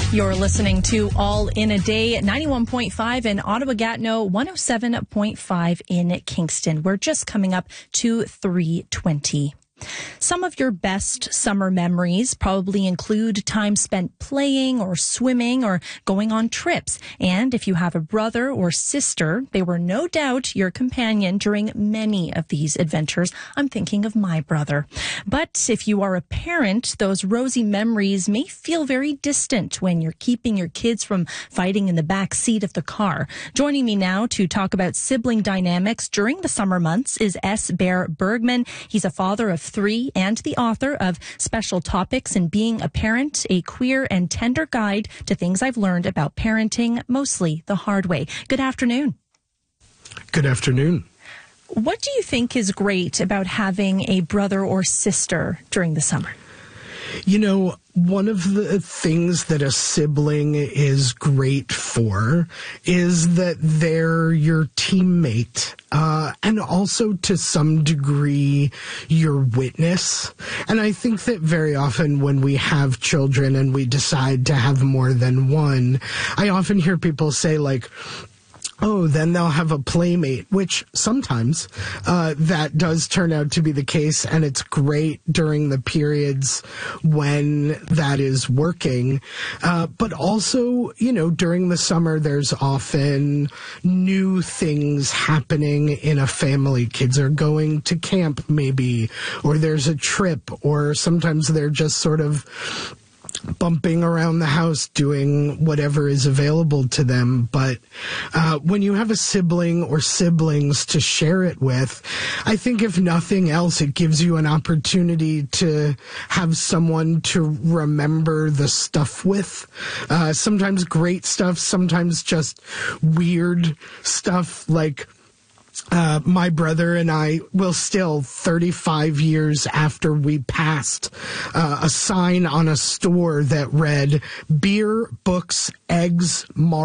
You're listening to All in a Day, 91.5 in Ottawa-Gatineau, 107.5 in Kingston. We're just coming up to 3:20. Some of your best summer memories probably include time spent playing or swimming or going on trips. And if you have a brother or sister, they were no doubt your companion during many of these adventures. I'm thinking of my brother. But if you are a parent, those rosy memories may feel very distant when you're keeping your kids from fighting in the back seat of the car. Joining me now to talk about sibling dynamics during the summer months is S. Bear Bergman. He's a father of 3 and the author of Special Topics in Being a Parent, a queer and tender guide to things I've learned about parenting, mostly the hard way. Good afternoon. Good afternoon. What do you think is great about having a brother or sister during the summer? You know, one of the things that a sibling is great for is that they're your teammate, and also to some degree your witness. And I think that very often when we have children and we decide to have more than one, I often hear people say like, oh, then they'll have a playmate, which sometimes that does turn out to be the case, and it's great during the periods when that is working. But also, you know, during the summer, there's often new things happening in a family. Kids are going to camp, maybe, or there's a trip, or sometimes they're just sort of bumping around the house doing whatever is available to them. But when you have a sibling or siblings to share it with, I think if nothing else, it gives you an opportunity to have someone to remember the stuff with. Sometimes great stuff, sometimes just weird stuff. Like my brother and I will still, 35 years after we passed, a sign on a store that read, beer, books, eggs,